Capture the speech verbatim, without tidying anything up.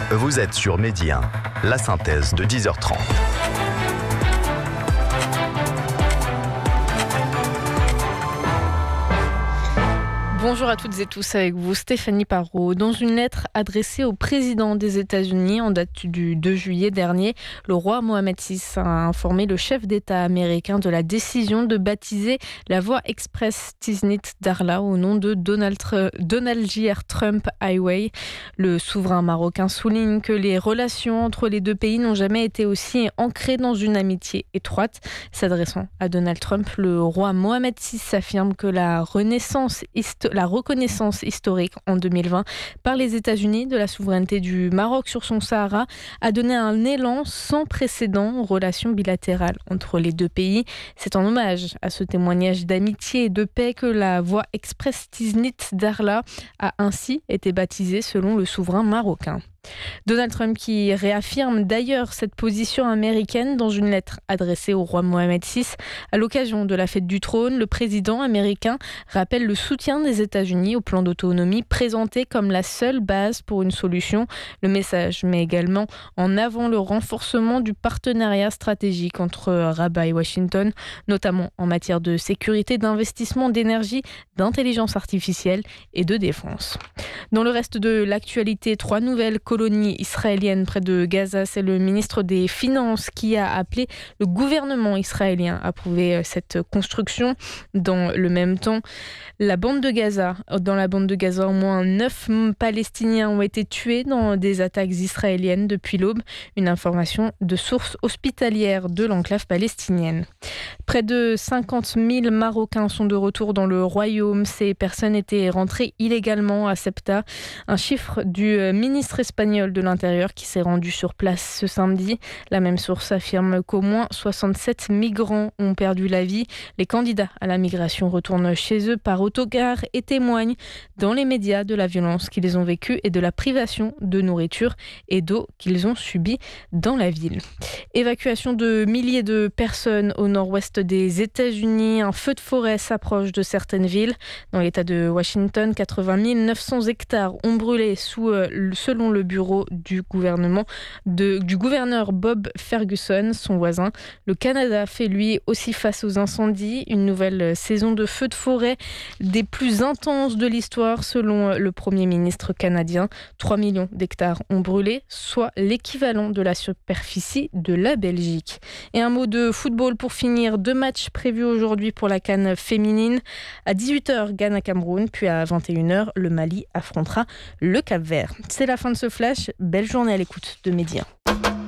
Vous êtes sur Midi un, la synthèse de dix heures trente. Bonjour à toutes et tous, avec vous Stéphanie Parot. Dans une lettre adressée au président des États-Unis en date du deux juillet dernier, le roi Mohammed six a informé le chef d'État américain de la décision de baptiser la voie express Tisnit Darla au nom de Donald, Tr- Donald J R Trump Highway. Le souverain marocain souligne que les relations entre les deux pays n'ont jamais été aussi ancrées dans une amitié étroite. S'adressant à Donald Trump, le roi Mohammed six affirme que la renaissance historique la reconnaissance historique en deux mille vingt par les États-Unis de la souveraineté du Maroc sur son Sahara a donné un élan sans précédent aux relations bilatérales entre les deux pays. C'est en hommage à ce témoignage d'amitié et de paix que la voie express Tisnit Darla a ainsi été baptisée selon le souverain marocain. Donald Trump qui réaffirme d'ailleurs cette position américaine dans une lettre adressée au roi Mohammed six. À l'occasion de la fête du trône, le président américain rappelle le soutien des États-Unis au plan d'autonomie présenté comme la seule base pour une solution. Le message met également en avant le renforcement du partenariat stratégique entre Rabat et Washington, notamment en matière de sécurité, d'investissement, d'énergie, d'intelligence artificielle et de défense. Dans le reste de l'actualité, trois nouvelles colonies israéliennes près de Gaza. C'est le ministre des Finances qui a appelé le gouvernement israélien à approuver cette construction. Dans le même temps, la bande de Gaza, dans la bande de Gaza, au moins neuf Palestiniens ont été tués dans des attaques israéliennes depuis l'aube. Une information de sources hospitalières de l'enclave palestinienne. Près de cinquante mille Marocains sont de retour dans le royaume. Ces personnes étaient rentrées illégalement à Ceuta. Un chiffre du ministre espagnol de l'Intérieur qui s'est rendu sur place ce samedi. La même source affirme qu'au moins soixante-sept migrants ont perdu la vie. Les candidats à la migration retournent chez eux par autocar et témoignent dans les médias de la violence qu'ils ont vécue et de la privation de nourriture et d'eau qu'ils ont subie dans la ville. Évacuation de milliers de personnes au nord-ouest des États-Unis. Un feu de forêt s'approche de certaines villes. Dans l'État de Washington, quatre-vingt mille neuf cents hectares ont brûlé sous, euh, selon le bureau du gouvernement de, du gouverneur Bob Ferguson, son voisin. Le Canada fait lui aussi face aux incendies. Une nouvelle saison de feux de forêt des plus intenses de l'histoire selon le Premier ministre canadien. trois millions d'hectares ont brûlé, soit l'équivalent de la superficie de la Belgique. Et un mot de football pour finir. Deux matchs prévus aujourd'hui pour la CAN féminine. À dix-huit heures, Ghana-Cameroun, puis à vingt et une heures, le Mali affrontera le Cap-Vert. C'est la fin de ce flash. Belle journée à l'écoute de Midi un.